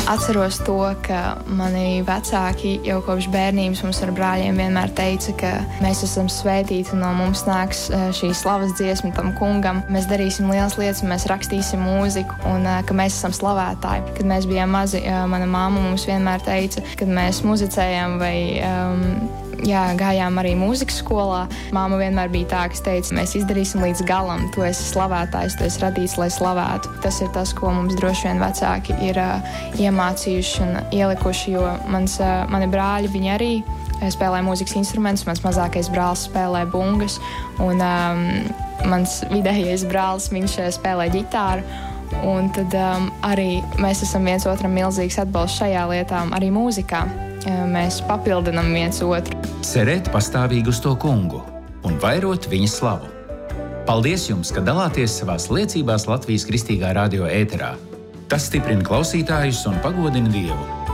Atceros to, ka mani vecāki jau kopš bērnības mums ar brāļiem vienmēr teica, ka mēs esam svētīti un no mums nāks šī slavas dziesma tam kungam. Mēs darīsim lielas lietas, mēs rakstīsim mūziku un ka mēs esam slavētāji. Kad mēs bijām mazi, mana mamma mums vienmēr teica, kad mēs muzicējām vai gājām arī mūzikas skolā. Māma vienmēr bija tā, kas teica, mēs izdarīsim līdz galam, tu esi slavētājs, tu esi radīts, lai slavētu. Tas ir tas, ko mums droši vien vecāki ir iemācījuši un ielikuši, jo mani brāļi, viņi arī spēlē mūzikas instrumentus, mans mazākais brālis spēlē bungas un mans vidējais brālis, viņš spēlē ģitāru. Un tad arī mēs esam viens otram milzīgs atbalsts šajā lietā, arī mūzikā. Mēs papildinam viens otru. Cerēt pastāvīgi uz to kungu un vairot viņa slavu. Paldies jums, ka dalāties savās liecībās Latvijas Kristīgā radio ēterā. Tas stiprina klausītājus un pagodina Dievu.